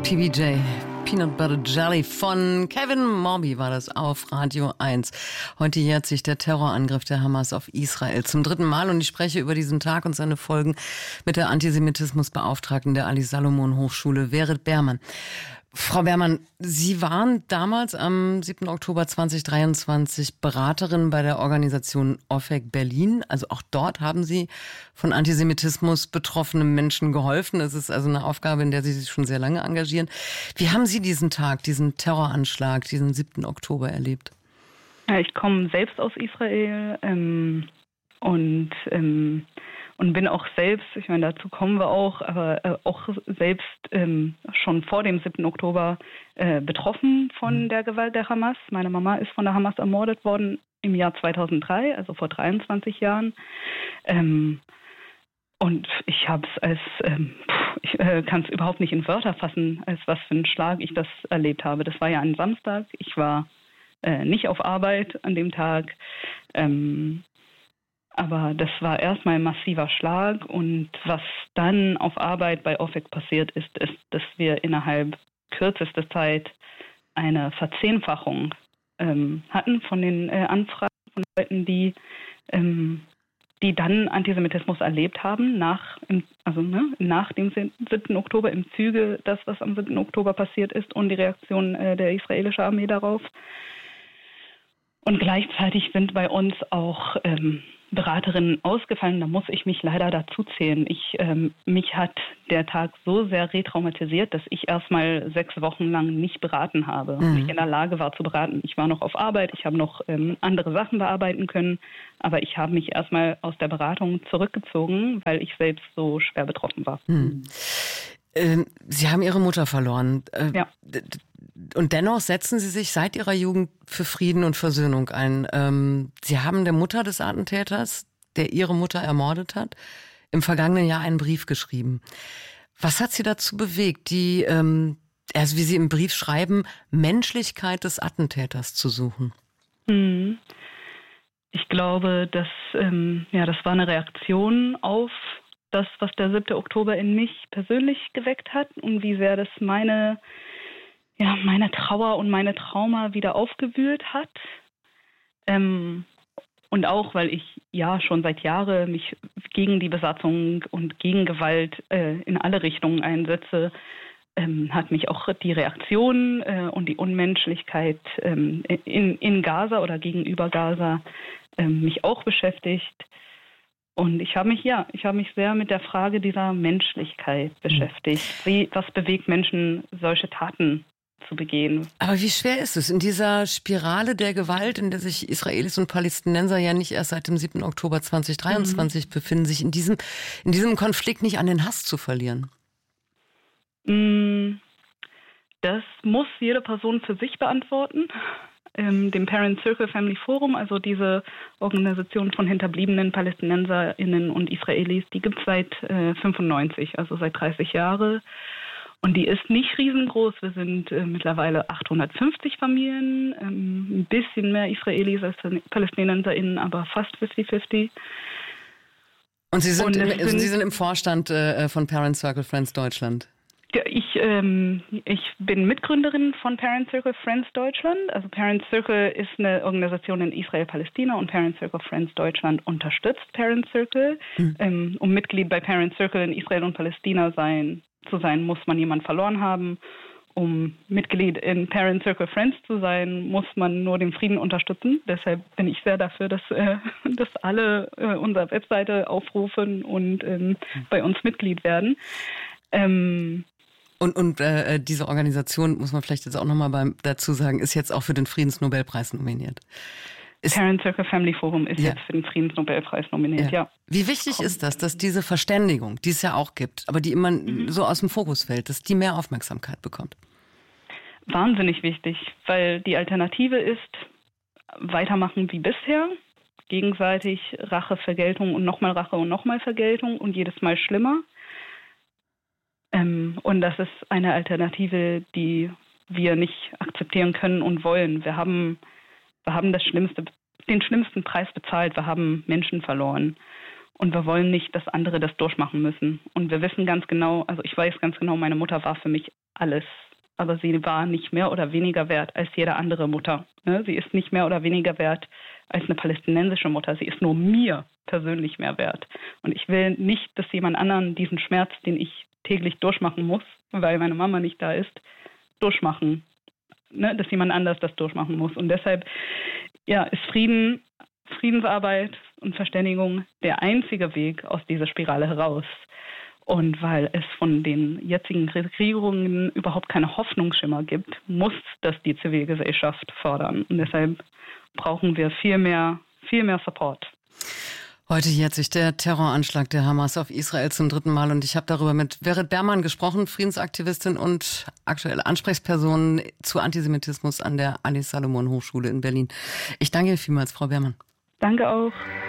PBJ, Peanut Butter Jelly von Kevin Morby war das auf Radio 1. Heute jährt sich der Terrorangriff der Hamas auf Israel zum 3. Mal und ich spreche über diesen Tag und seine Folgen mit der Antisemitismusbeauftragten der Ali-Salomon-Hochschule, Verit Behrmann. Frau Behrmann, Sie waren damals am 7. Oktober 2023 Beraterin bei der Organisation OFEC Berlin. Also auch dort haben Sie von Antisemitismus betroffenen Menschen geholfen. Es ist also eine Aufgabe, in der Sie sich schon sehr lange engagieren. Wie haben Sie diesen Tag, diesen Terroranschlag, diesen 7. Oktober erlebt? Ja, ich komme selbst aus Israel und bin auch selbst, ich meine, dazu kommen wir auch, aber auch selbst schon vor dem 7. Oktober betroffen von der Gewalt der Hamas. Meine Mama ist von der Hamas ermordet worden im Jahr 2003, also vor 23 Jahren. Und ich habe es ich kann es überhaupt nicht in Wörter fassen, als was für einen Schlag ich das erlebt habe. Das war ja ein Samstag. Ich war nicht auf Arbeit an dem Tag. Aber das war erstmal ein massiver Schlag und was dann auf Arbeit bei OFEC passiert ist, dass wir innerhalb kürzester Zeit eine Verzehnfachung hatten von den Anfragen von Leuten, die dann Antisemitismus erlebt haben, nach dem 7. Oktober, im Zuge das, was am 7. Oktober passiert ist und die Reaktion der israelischen Armee darauf. Und gleichzeitig sind bei uns auch Beraterinnen ausgefallen, da muss ich mich leider dazu zählen. Mich hat der Tag so sehr retraumatisiert, dass ich erstmal 6 Wochen lang nicht beraten habe, nicht in der Lage war zu beraten. Ich war noch auf Arbeit, ich habe noch andere Sachen bearbeiten können, aber ich habe mich erstmal aus der Beratung zurückgezogen, weil ich selbst so schwer betroffen war. Sie haben Ihre Mutter verloren. Ja. Und dennoch setzen Sie sich seit Ihrer Jugend für Frieden und Versöhnung ein. Sie haben der Mutter des Attentäters, der Ihre Mutter ermordet hat, im vergangenen Jahr einen Brief geschrieben. Was hat Sie dazu bewegt, wie Sie im Brief schreiben, Menschlichkeit des Attentäters zu suchen? Ich glaube, das war eine Reaktion auf das, was der 7. Oktober in mich persönlich geweckt hat und wie sehr das meine Trauer und meine Trauma wieder aufgewühlt hat. Und auch, weil ich ja schon seit Jahren mich gegen die Besatzung und gegen Gewalt in alle Richtungen einsetze, hat mich auch die Reaktion und die Unmenschlichkeit in Gaza oder gegenüber Gaza mich auch beschäftigt. Und ich habe mich sehr mit der Frage dieser Menschlichkeit beschäftigt. Was bewegt Menschen, solche Taten zu begehen? Aber wie schwer ist es in dieser Spirale der Gewalt, in der sich Israelis und Palästinenser ja nicht erst seit dem 7. Oktober 2023 befinden, sich in diesem Konflikt nicht an den Hass zu verlieren? Das muss jede Person für sich beantworten. Dem Parent Circle Family Forum, also diese Organisation von hinterbliebenen PalästinenserInnen und Israelis, die gibt es seit 95, also seit 30 Jahren. Und die ist nicht riesengroß. Wir sind mittlerweile 850 Familien, ein bisschen mehr Israelis als PalästinenserInnen, aber fast 50-50. Und Sie sind im Vorstand von Parent Circle Friends Deutschland? Ja, ich bin Mitgründerin von Parent Circle Friends Deutschland. Also Parent Circle ist eine Organisation in Israel-Palästina und Parent Circle Friends Deutschland unterstützt Parent Circle. Um Mitglied bei Parent Circle in Israel und Palästina zu sein, muss man jemanden verloren haben. Um Mitglied in Parent Circle Friends zu sein, muss man nur den Frieden unterstützen. Deshalb bin ich sehr dafür, dass alle unsere Webseite aufrufen und bei uns Mitglied werden. Und diese Organisation, muss man vielleicht jetzt auch nochmal dazu sagen, ist jetzt auch für den Friedensnobelpreis nominiert. Parent Circle Family Forum ist jetzt für den Friedensnobelpreis nominiert, ja. Wie wichtig ist das, dass diese Verständigung, die es ja auch gibt, aber die immer so aus dem Fokus fällt, dass die mehr Aufmerksamkeit bekommt? Wahnsinnig wichtig, weil die Alternative ist, weitermachen wie bisher, gegenseitig Rache, Vergeltung und nochmal Rache und nochmal Vergeltung und jedes Mal schlimmer. Und das ist eine Alternative, die wir nicht akzeptieren können und wollen. Wir haben den schlimmsten Preis bezahlt. Wir haben Menschen verloren. Und wir wollen nicht, dass andere das durchmachen müssen. Und wir wissen ganz genau, also ich weiß ganz genau, meine Mutter war für mich alles. Aber sie war nicht mehr oder weniger wert als jede andere Mutter. Sie ist nicht mehr oder weniger wert als eine palästinensische Mutter. Sie ist nur mir persönlich mehr wert. Und ich will nicht, dass jemand anderen diesen Schmerz, den ich täglich durchmachen muss, weil meine Mama nicht da ist, durchmachen. Dass jemand anders das durchmachen muss. Und deshalb ist Friedensarbeit und Verständigung der einzige Weg aus dieser Spirale heraus. Und weil es von den jetzigen Regierungen überhaupt keine Hoffnungsschimmer gibt, muss das die Zivilgesellschaft fördern. Und deshalb brauchen wir viel mehr Support. Heute jährt sich der Terroranschlag der Hamas auf Israel zum 3. Mal und ich habe darüber mit Vered Berman gesprochen, Friedensaktivistin und aktuelle Ansprechperson zu Antisemitismus an der Alice Salomon Hochschule in Berlin. Ich danke Ihnen vielmals, Frau Berman. Danke auch.